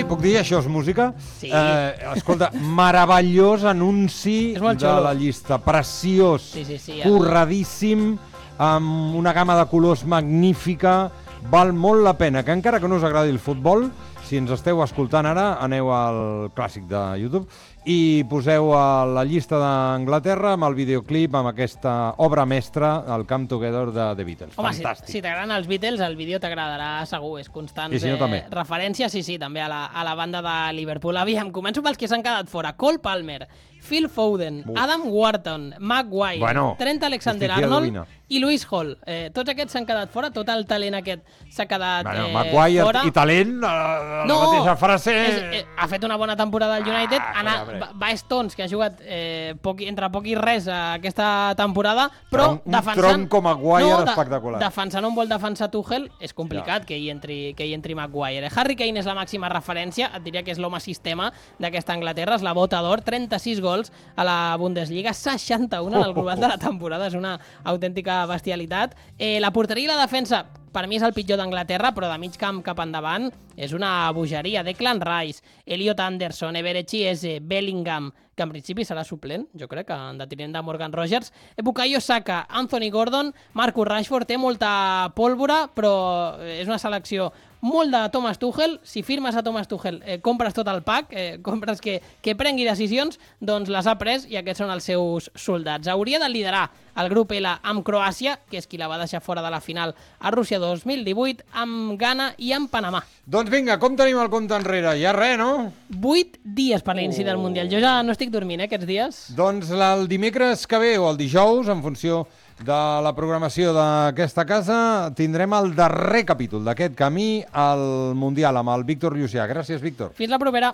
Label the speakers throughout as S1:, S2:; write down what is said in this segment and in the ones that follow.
S1: Puc dir, això és música?
S2: Sí.
S1: Escolta, meravellós anunci de la llista, preciós, curradíssim, amb una gamma de colors magnífica, val molt la pena, que encara que no us agradi el futbol, si ens esteu escoltant ara, aneu al clàssic de YouTube i poseu a la llista d'Anglaterra amb el videoclip, amb aquesta obra mestra, el Come Together de The Beatles.
S2: Home,
S1: fantàstic.
S2: Si t'agraden els Beatles, el vídeo t'agradarà segur, és constants referències, sí, també a la banda de Liverpool. Aviam, començo pels que s'han quedat fora. Cole Palmer, Phil Foden, Adam Wharton, Maguire, Trent Alexander-Arnold i Lewis Hall. Tots aquests s'han quedat fora, tot el talent aquest s'ha quedat
S1: Maguire
S2: fora.
S1: I talent, la mateixa frase...
S2: Ha fet una bona temporada al United, va Stones, que ha jugat entre poc i res aquesta temporada, però
S1: defensant... Un tronc com Maguire espectacular.
S2: Defensant on vol defensar Tuchel, és complicat que hi entri Maguire. Harry Kane és la màxima referència, et diria que és l'home sistema d'aquesta Anglaterra, és la bota d'or, 36 gols a la Bundesliga, 61 en el global de la temporada, és una autèntica bestialitat. La porteria i la defensa, per mi és el pitjor d'Anglaterra, però de mig camp cap endavant és una bogeria. Declan Rice, Elliot Anderson, Eberechi Eze, Bellingham, que en principi serà suplent, jo crec que en detinent de Morgan Rogers, Bukayo Saka, Anthony Gordon, Marcus Rashford, té molta pólvora, però és una selecció molt de Thomas Tuchel. Si firmes a Thomas Tuchel, compres tot el pack, compres que prengui decisions, doncs les ha pres i aquests són els seus soldats. Hauria de liderar el grup L amb Croàcia, que és qui la va deixar fora de la final a Rússia 2018, amb Ghana i amb Panamà.
S1: Doncs vinga, com tenim el compte enrere? Ja res, no?
S2: 8 dies per l'inici del Mundial. Jo ja no estic dormint, aquests dies.
S1: Doncs el dimecres que ve o el dijous, en funció de la programació d'aquesta casa, tindrem el darrer capítol d'aquest camí al Mundial amb el Víctor Llucià. Gràcies, Víctor.
S2: Fins la propera.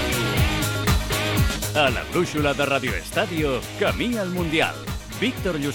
S3: A la brúixola de Radio Estadio, camí al Mundial. Víctor Llucià.